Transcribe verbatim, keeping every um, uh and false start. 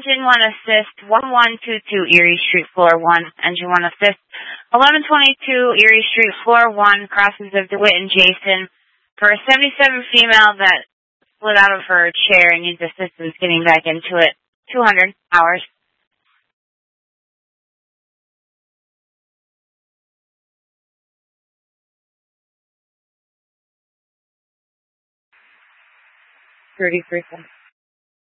engine one assist, one one two two Erie Street, floor one, engine one assist, eleven twenty-two Erie Street, floor one, crossings of DeWitt and Jason, for a seventy-seven female that split out of her chair and needs assistance getting back into it, two hundred hours. thirty-three cents.